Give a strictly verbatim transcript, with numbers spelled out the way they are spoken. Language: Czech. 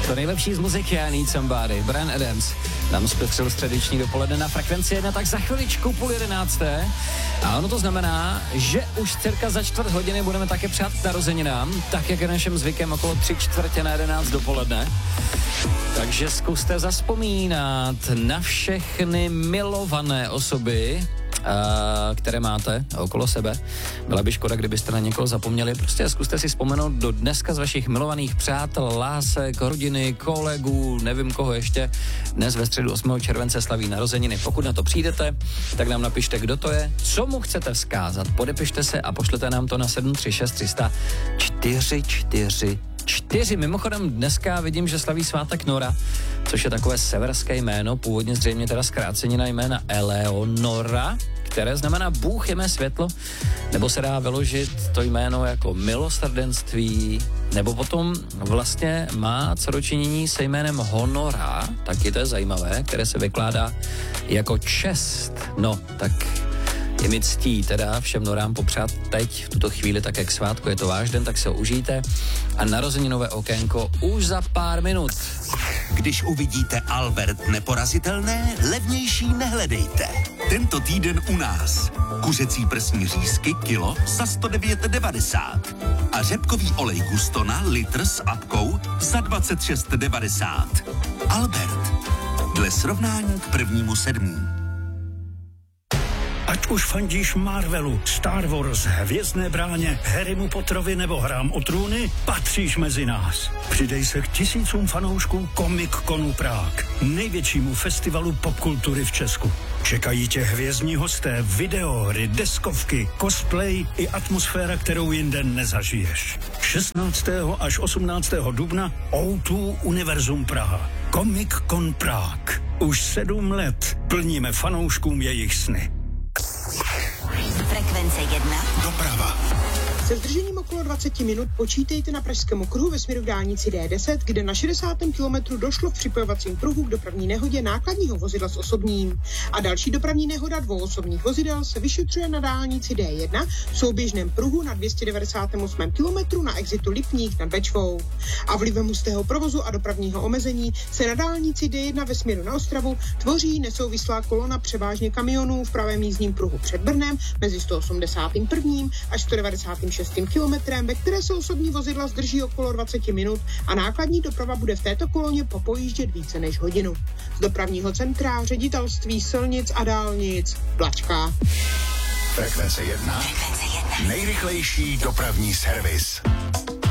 To nejlepší z muziky a Need Somebody. Bryan Adams nám zpestřil středeční dopoledne na Frekvenci jedna, tak za chviličku půl jedenácté. A ono to znamená, že už cirka za čtvrt hodiny budeme také přát k narozeninám, tak jak je naším zvykem okolo tři čtvrtě na jedenáct dopoledne. Takže zkuste zavzpomínat na všechny milované osoby, Uh, které máte okolo sebe. Byla by škoda, kdybyste na někoho zapomněli. Prostě zkuste si vzpomenout do dneska z vašich milovaných přátel, lásek, rodiny, kolegů, nevím koho ještě. Dnes ve středu osmého července slaví narozeniny. Pokud na to přijdete, tak nám napište, kdo to je, co mu chcete vzkázat. Podepište se a pošlete nám to na sedm tři šest tři sta čtyři čtyři čtyři. Mimochodem dneska vidím, že slaví svátek Nora, což je takové severské jméno, původně zřejmě teda zkrácenina jména Eleonora, které znamená Bůh je mé světlo, nebo se dá vyložit to jméno jako milosrdenství, nebo potom vlastně má co dočinění se jménem Honora, taky to je zajímavé, které se vykládá jako čest. No, tak je mi ctí teda všem norám popřát teď, v tuto chvíli, tak jak svátko je to váš den, tak se ho užijte a narozeninové okénko už za pár minut. Když uvidíte Albert neporazitelné, levnější nehledejte. Tento týden u nás. Kuřecí prsní řízky kilo za sto devět devadesát a řepkový olej Gustona litr s apkou za dvacet šest devadesát. Albert. Dle srovnání k prvnímu sedmý. Ať už fandíš Marvelu, Star Wars, Hvězdné bráně, Harrymu Potterovi nebo Hrám o trůny, patříš mezi nás. Přidej se k tisícům fanoušků Comic Conu Prague, největšímu festivalu popkultury v Česku. Čekají tě hvězdní hosté, videohry, deskovky, cosplay i atmosféra, kterou jinde nezažiješ. šestnáctého až osmnáctého dubna ó dva Univerzum Praha. Comic Con Prague. Už sedm let plníme fanouškům jejich sny. Frekvence jedna. Doprava. Se zdržením okolo dvacet minut počítejte na Pražském okruhu ve směru k dálnici D deset, kde na šedesátém kilometru došlo v připojovacím pruhu k dopravní nehodě nákladního vozidla s osobním. A další dopravní nehoda dvou osobních vozidel se vyšetřuje na dálnici D jedna v souběžném pruhu na dvě stě devadesátém osmém kilometru na exitu Lipník nad Bečvou. A vlivem hustého provozu a dopravního omezení se na dálnici D jedna ve směru na Ostravu tvoří nesouvislá kolona převážně kamionů v pravém jízdním pruhu před Brnem mezi sto osmdesátým prvním až sto devadesátým šestým kilometrem, ve které se osobní vozidla zdrží okolo dvacet minut a nákladní doprava bude v této koloně popojíždět více než hodinu. Z dopravního centra Ředitelství silnic a dálnic Blačka. Frekvence jedna. Nejrychlejší dopravní servis.